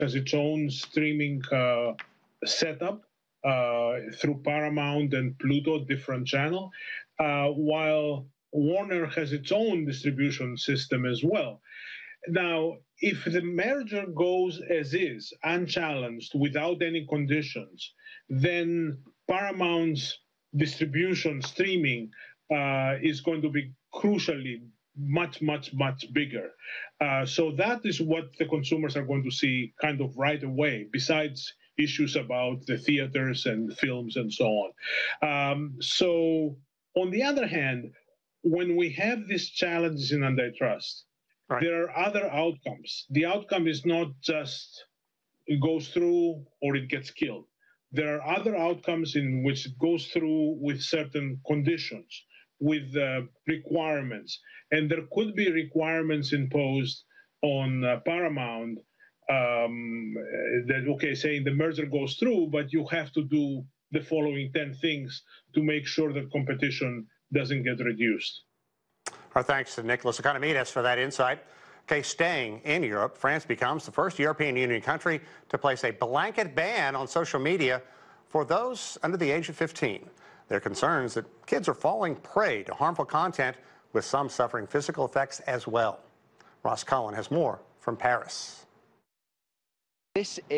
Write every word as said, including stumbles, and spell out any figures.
has its own streaming uh, setup uh, through Paramount and Pluto, different channel, uh, while Warner has its own distribution system as well. Now, if the merger goes as is, unchallenged, without any conditions, then Paramount's distribution streaming uh, is going to be crucially much, much, much bigger. Uh, so that is what the consumers are going to see kind of right away, besides issues about the theaters and films and so on. Um, so on the other hand, when we have these challenges in antitrust, right, there are other outcomes. The outcome is not just it goes through or it gets killed. There are other outcomes in which it goes through with certain conditions, with uh, requirements. And there could be requirements imposed on uh, Paramount um, that, okay, saying the merger goes through, but you have to do the following ten things to make sure that competition doesn't get reduced. Our thanks to Nicholas Economides for that insight. Okay, staying in Europe, France becomes the first European Union country to place a blanket ban on social media for those under the age of fifteen. There are concerns that kids are falling prey to harmful content, with some suffering physical effects as well. Ross Cullen has more from Paris. This